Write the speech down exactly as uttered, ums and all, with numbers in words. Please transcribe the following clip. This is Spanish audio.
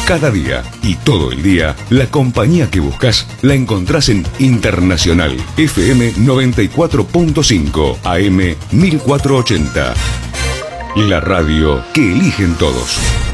Cada día y todo el día, la compañía que buscas la encontrás en Internacional F M noventa y cuatro punto cinco, A M mil cuatrocientos ochenta. La radio que eligen todos.